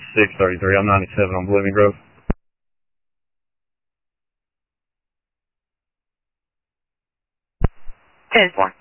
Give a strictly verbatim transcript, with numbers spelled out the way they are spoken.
six thirty-three. I'm ninety-seven on Blooming Grove. ten four.